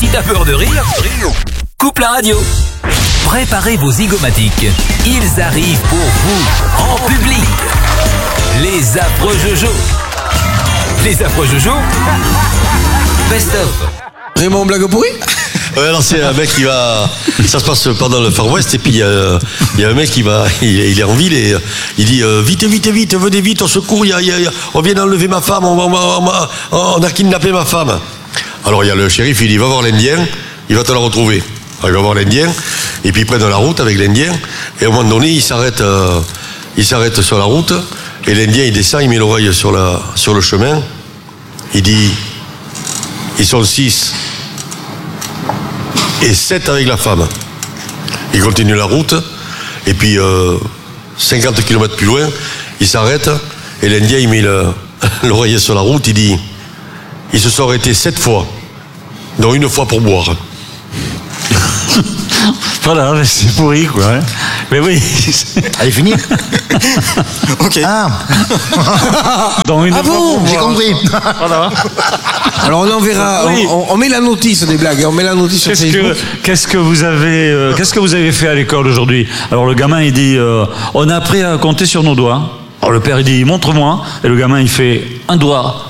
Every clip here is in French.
Si t'as peur de rire, coupe la radio. Préparez vos zygomatiques. Ils arrivent pour vous, en public. Les affreux Jojo. Les affreux Jojo. Best of. Raymond, blague pourrie? Ouais, alors c'est un mec qui va. Ça se passe pendant le Far West, et puis il y a un mec qui va. Il est en ville et il dit vite, venez vite, au secours, on vient d'enlever ma femme, on a kidnappé ma femme. Alors il y a le shérif, il dit va voir l'Indien, il va te la retrouver. Alors, il va voir l'Indien, et puis ils prennent la route avec l'Indien, et à un moment donné, il s'arrête sur la route, et l'Indien il descend, il met l'oreille sur le chemin, il dit ils sont 6. Et 7 avec la femme. Il continue la route, et puis 50 km plus loin, il s'arrête, et l'Indien il met l'oreiller sur la route, il dit ils se sont arrêtés 7 fois, dont une fois pour boire. Voilà, c'est pourri quoi. Hein. Mais oui. Elle est finie. Ok. Ah bon, j'ai compris. Voilà. Alors on enverra, oui. on met la notice des blagues, on met la notice sur Facebook. Qu'est-ce que vous avez fait à l'école aujourd'hui? Alors le gamin il dit on a appris à compter sur nos doigts. Alors le père il dit montre-moi, et le gamin il fait un doigt.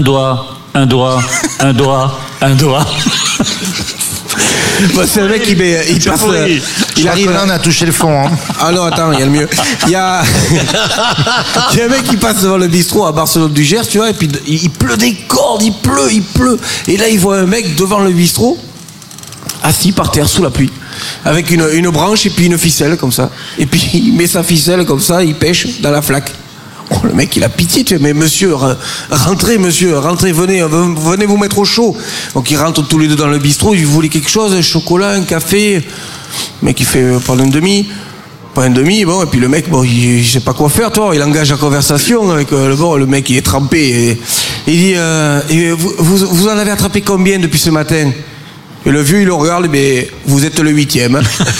Bah, c'est le mec qui passe. Il arrive. Là, on a touché le fond. Hein. Ah non, attends, il y a le mieux. Il y a un mec qui passe devant le bistrot à Barcelone du Gers, tu vois, et puis il pleut des cordes, il pleut. Et là, il voit un mec devant le bistrot, assis par terre sous la pluie, avec une branche et puis une ficelle comme ça. Et puis il met sa ficelle comme ça, il pêche dans la flaque. Oh, le mec, il a pitié, tu vois, mais monsieur, rentrez, venez vous mettre au chaud. Donc ils rentrent tous les deux dans le bistrot, ils voulaient quelque chose, un chocolat, un café. Le mec, il fait pas un demi, bon, et puis le mec, bon, il sait pas quoi faire, toi, il engage la conversation avec le mec, il est trempé, et il dit, vous en avez attrapé combien depuis ce matin? Et le vieux, il le regarde, mais vous êtes le 8e.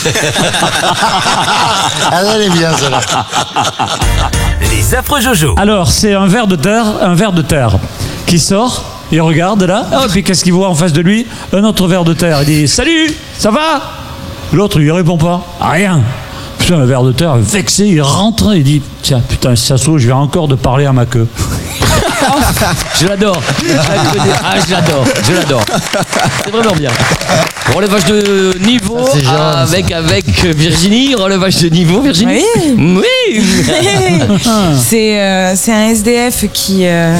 Ah, elle est bien, celle-là. Les affreux Jojo. Alors c'est un ver de terre qui sort, il regarde là, et puis qu'est-ce qu'il voit en face de lui? Un autre ver de terre. Il dit salut, ça va? L'autre lui répond pas, rien. Putain, le ver de terre vexé, il rentre, il dit tiens, putain, si ça se trouve, je viens encore de parler à ma queue. Je l'adore. Je l'adore. C'est vraiment bien. Relevage de niveau avec Virginie. Relevage de niveau, Virginie. Oui. C'est un SDF qui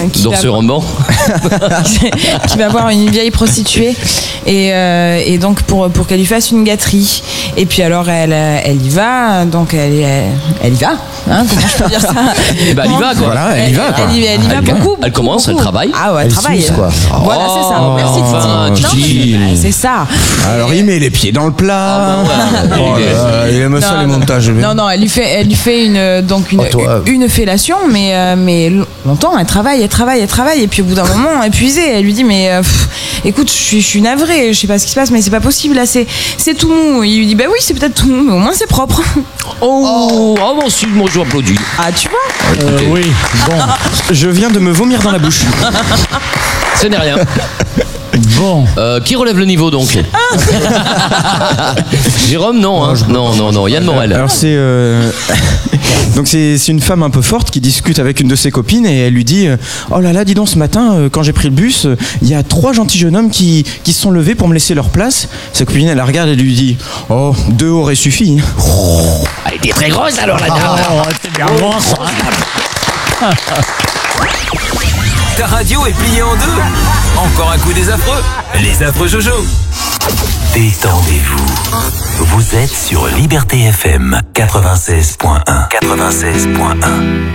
qui va voir une vieille prostituée et donc pour qu'elle lui fasse une gâterie. Et puis alors elle y va, donc elle y va. Hein, comment je peux dire ça? Elle y va quoi. Voilà, elle y va quoi. Elle y va beaucoup. Elle commence, elle travaille. Ah ouais, elle travaille. Quoi. Voilà, c'est ça. Merci Titi. C'est ça. Alors il met les pieds dans le plat. Il aime ça les montages. Non, elle lui fait une fellation, mais longtemps, elle travaille, et puis au bout d'un moment, épuisée, elle lui dit mais écoute, je suis navrée, je sais pas ce qui se passe, mais c'est pas possible là, c'est tout mou. Il lui dit bah oui, c'est peut-être tout mou, mais au moins c'est propre. Moi je applaudis. Ah tu vois? Oui. Bon, je viens de me vomir dans la bouche. Ce n'est rien. Bon. Qui relève le niveau donc? Jérôme, non, hein. Non. Yann Morel. Alors c'est donc c'est une femme un peu forte qui discute avec une de ses copines et elle lui dit oh là là, dis donc, ce matin quand j'ai pris le bus, il y a 3 gentils jeunes hommes qui se sont levés pour me laisser leur place. Sa copine elle la regarde et lui dit oh, 2 auraient suffi. Elle était très grosse alors la dame. C'est bien bon ça. Ta radio est pliée en deux. Encore un coup des affreux. Les affreux Jojo. Détendez-vous. Vous êtes sur Liberté FM 96.1.